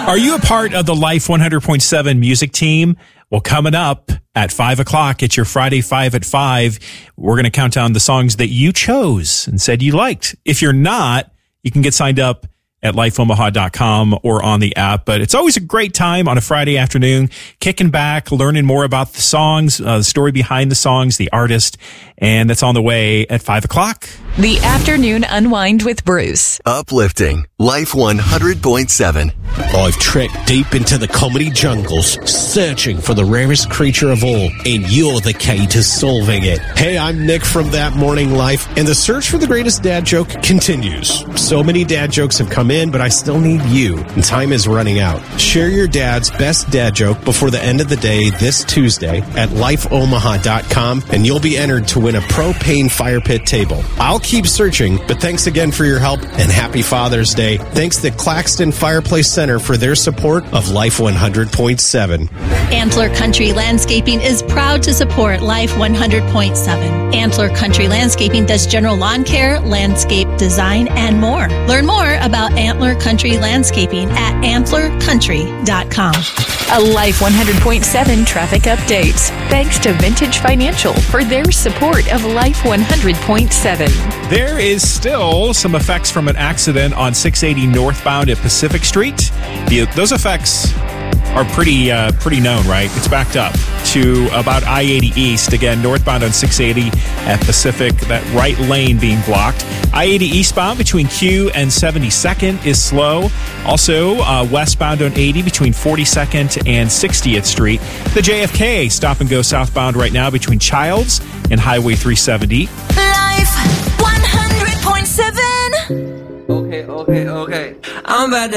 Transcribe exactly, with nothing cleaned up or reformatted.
Are you a part of the Life one hundred point seven music team? Well, coming up at five o'clock, it's your Friday five at five. We're going to count down the songs that you chose and said you liked. If you're not, you can get signed up at life omaha dot com or on the app. But it's always a great time on a Friday afternoon, kicking back, learning more about the songs, uh, the story behind the songs, the artist, and that's on the way at five o'clock. The Afternoon Unwind with Bruce. Uplifting. Life one hundred point seven. I've trekked deep into the comedy jungles, searching for the rarest creature of all, and you're the key to solving it. Hey, I'm Nick from That Morning Life, and the search for the greatest dad joke continues. So many dad jokes have come in, but I still need you, and time is running out. Share your dad's best dad joke before the end of the day this Tuesday at life omaha dot com, and you'll be entered to win a propane fire pit table. I'll keep searching, but thanks again for your help, and happy Father's Day. Thanks to Claxton Fireplace Center for their support of Life one hundred point seven. Antler Country Landscaping is proud to support Life one hundred point seven. Antler Country Landscaping does general lawn care, landscape design, and more. Learn more about Antler Country Landscaping at antler country dot com. A Life one hundred point seven traffic update. Thanks to Vintage Financial for their support of Life one hundred point seven. There is still some effects from an accident on six eighty northbound at Pacific Street. The, those effects are pretty uh, pretty known, right? It's backed up to about I eighty East. Again, northbound on six eighty at Pacific, that right lane being blocked. I eighty eastbound between Q and seventy-second is slow. Also, uh, westbound on eighty between forty-second and sixtieth Street. The J F K stop and go southbound right now between Childs and Highway three seventy. Life one hundred point seven. Okay, okay, okay. I'm about to